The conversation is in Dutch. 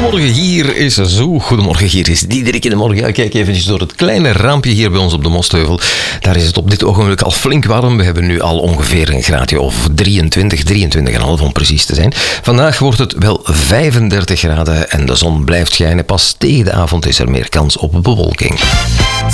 Goedemorgen, hier is Goedemorgen, hier is Diederik in de morgen. Ja, kijk even door het kleine raampje hier bij ons op de Mostheuvel. Daar is het op dit ogenblik al flink warm. We hebben nu al ongeveer een graadje of 23,5 om precies te zijn. Vandaag wordt het wel 35 graden en de zon blijft schijnen. Pas tegen de avond is er meer kans op bewolking.